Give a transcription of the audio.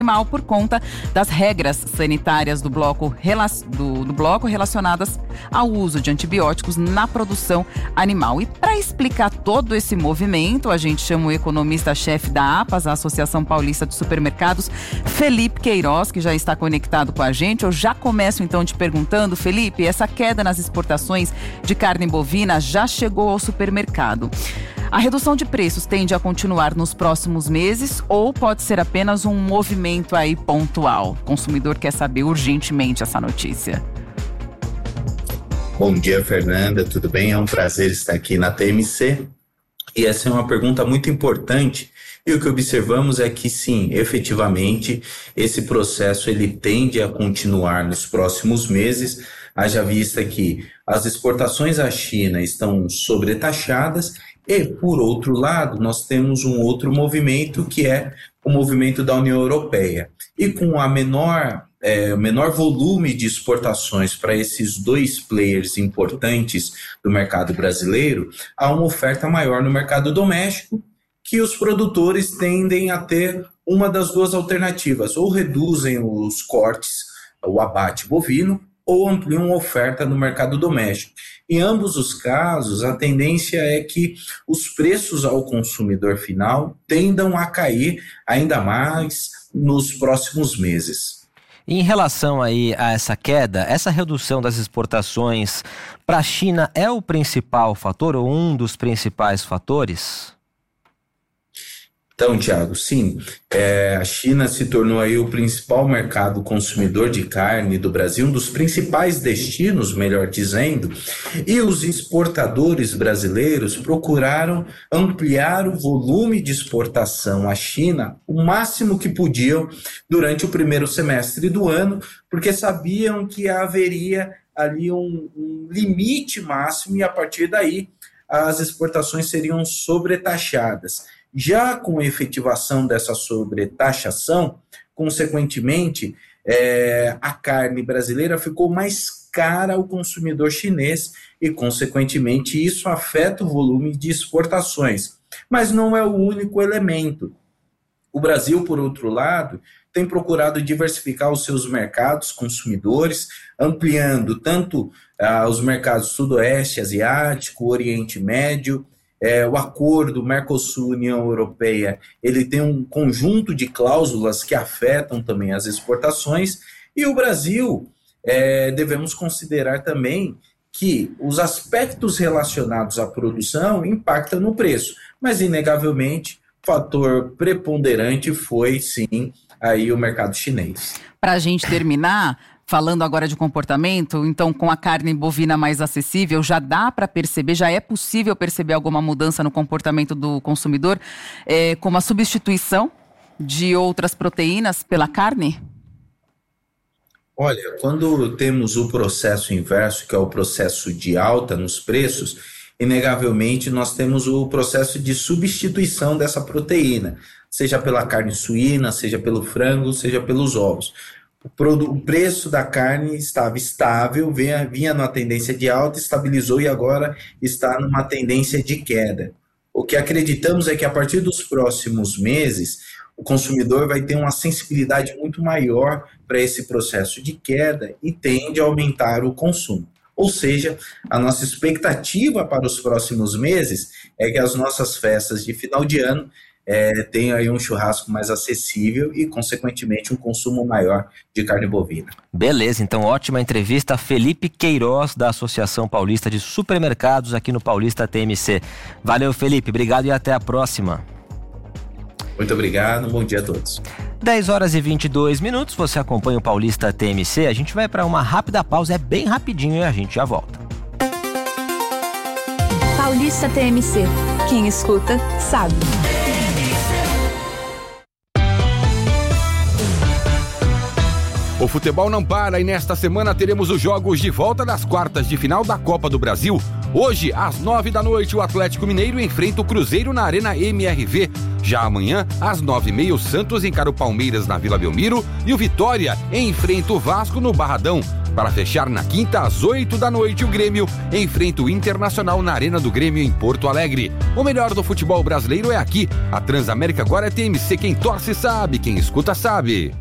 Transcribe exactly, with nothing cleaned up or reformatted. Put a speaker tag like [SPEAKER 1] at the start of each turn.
[SPEAKER 1] animal por conta das regras sanitárias do bloco, do, do bloco relacionadas ao uso de antibióticos na produção animal. E para explicar todo esse movimento, a gente chama o economista-chefe da APAS, a Associação Paulista de Supermercados, Felipe Queiroz, que já está conectado com a gente. Eu já começo então te perguntando, Felipe, essa queda nas exportações de carne bovina já chegou ao supermercado. A redução de preços tende a continuar nos próximos meses ou pode ser apenas um movimento aí pontual? O consumidor quer saber urgentemente essa notícia.
[SPEAKER 2] Bom dia, Fernanda, tudo bem? É um prazer estar aqui na T M C. E essa é uma pergunta muito importante. E o que observamos é que, sim, efetivamente, esse processo ele tende a continuar nos próximos meses, haja vista que as exportações à China estão sobretaxadas e, por outro lado, nós temos um outro movimento que é o movimento da União Europeia. E com a menor, é, menor volume de exportações para esses dois players importantes do mercado brasileiro, há uma oferta maior no mercado doméstico, que os produtores tendem a ter uma das duas alternativas, ou reduzem os cortes, o abate bovino, ou ampliam a oferta no mercado doméstico. Em ambos os casos, a tendência é que os preços ao consumidor final tendam a cair ainda mais nos próximos meses.
[SPEAKER 3] Em relação aí a essa queda, essa redução das exportações para a China é o principal fator ou um dos principais fatores?
[SPEAKER 2] Então, Thiago, sim, é, a China se tornou aí o principal mercado consumidor de carne do Brasil, um dos principais destinos, melhor dizendo, e os exportadores brasileiros procuraram ampliar o volume de exportação à China o máximo que podiam durante o primeiro semestre do ano, porque sabiam que haveria ali um, um limite máximo e a partir daí as exportações seriam sobretaxadas. Já com a efetivação dessa sobretaxação, consequentemente, é, a carne brasileira ficou mais cara ao consumidor chinês e, consequentemente, isso afeta o volume de exportações. Mas não é o único elemento. O Brasil, por outro lado, tem procurado diversificar os seus mercados consumidores, ampliando tanto ah, os mercados sudoeste asiático, Oriente Médio. É, o acordo Mercosul-União Europeia, ele tem um conjunto de cláusulas que afetam também as exportações, e o Brasil, é, devemos considerar também que os aspectos relacionados à produção impactam no preço, mas inegavelmente o fator preponderante foi sim aí o mercado chinês.
[SPEAKER 1] Para a gente terminar, falando agora de comportamento, então com a carne bovina mais acessível, já dá para perceber, já é possível perceber alguma mudança no comportamento do consumidor, é, como a substituição de outras proteínas pela carne?
[SPEAKER 2] Olha, quando temos o processo inverso, que é o processo de alta nos preços, inegavelmente nós temos o processo de substituição dessa proteína, seja pela carne suína, seja pelo frango, seja pelos ovos. O preço da carne estava estável, vinha, vinha numa tendência de alta, estabilizou e agora está numa tendência de queda. O que acreditamos é que a partir dos próximos meses, o consumidor vai ter uma sensibilidade muito maior para esse processo de queda e tende a aumentar o consumo. Ou seja, a nossa expectativa para os próximos meses é que as nossas festas de final de ano É, tem aí um churrasco mais acessível e, consequentemente, um consumo maior de carne bovina.
[SPEAKER 3] Beleza, então ótima entrevista. Felipe Queiroz, da Associação Paulista de Supermercados, aqui no Paulista T M C. Valeu, Felipe, obrigado e até a próxima.
[SPEAKER 2] Muito obrigado, bom dia a todos.
[SPEAKER 3] dez horas e vinte e dois minutos, você acompanha o Paulista T M C. A gente vai para uma rápida pausa, é bem rapidinho e a gente já volta.
[SPEAKER 4] Paulista T M C, quem escuta sabe.
[SPEAKER 5] O futebol não para e nesta semana teremos os jogos de volta das quartas de final da Copa do Brasil. Hoje, às nove da noite, o Atlético Mineiro enfrenta o Cruzeiro na Arena M R V. Já amanhã, às nove e meia, o Santos encara o Palmeiras na Vila Belmiro e o Vitória enfrenta o Vasco no Barradão. Para fechar na quinta, às oito da noite, o Grêmio enfrenta o Internacional na Arena do Grêmio em Porto Alegre. O melhor do futebol brasileiro é aqui. A Transamérica agora é T M C. Quem torce sabe, quem escuta sabe.